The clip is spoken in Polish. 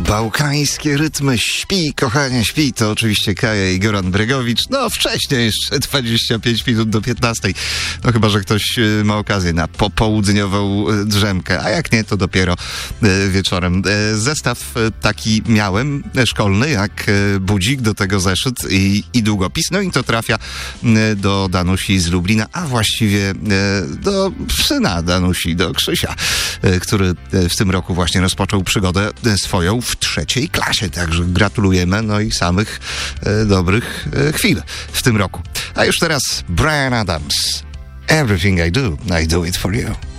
Bałkańskie rytmy. Śpi, kochanie, śpi. To oczywiście Kaja i Goran Bregowicz. No wcześniej jeszcze 25 minut do 15. No chyba, że ktoś ma okazję na popołudniową drzemkę. A jak nie, to dopiero wieczorem. Zestaw taki miałem, szkolny, jak budzik, do tego zeszyt i długopis. No i to trafia do Danusi z Lublina, a właściwie do syna Danusi, do Krzysia, który w tym roku właśnie rozpoczął przygodę swoją w 3. klasie. Także gratulujemy, no i samych dobrych chwil w tym roku. A już teraz Bryan Adams. Everything I do it for you.